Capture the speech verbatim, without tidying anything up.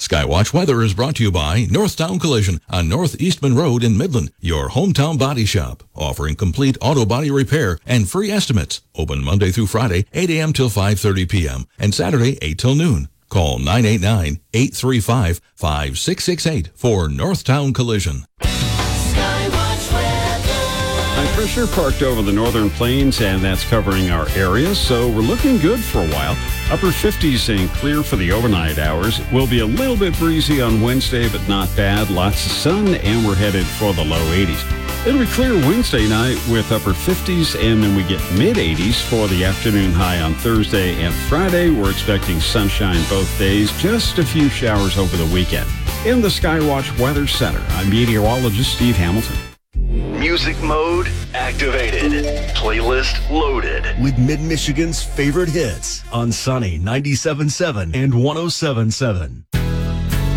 Skywatch Weather is brought to you by Northtown Collision on North Eastman Road in Midland, your hometown body shop, offering complete auto body repair and free estimates. Open Monday through Friday, eight a.m. till five thirty p.m. and Saturday, eight till noon. Call nine eight nine, eight three five, five six six eight for Northtown Collision. High pressure parked over the northern plains, and that's covering our area, so we're looking good for a while. Upper fifties and clear for the overnight hours. Will be a little bit breezy on Wednesday, but not bad. Lots of sun, and we're headed for the low eighties. It'll be clear Wednesday night with upper fifties, and then we get mid-eighties for the afternoon high on Thursday and Friday. We're expecting sunshine both days, just a few showers over the weekend. In the Skywatch Weather Center, I'm meteorologist Steve Hamilton. Music mode activated. Playlist loaded. With Mid-Michigan's favorite hits on Sunny ninety-seven point seven and one oh seven point seven.